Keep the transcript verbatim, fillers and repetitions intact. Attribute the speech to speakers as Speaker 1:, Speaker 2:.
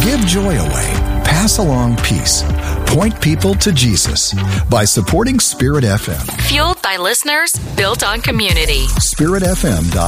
Speaker 1: Give joy away. Pass along peace. Point people to Jesus by supporting Spirit F M.
Speaker 2: Fueled by listeners, built on community.
Speaker 1: Spirit F M dot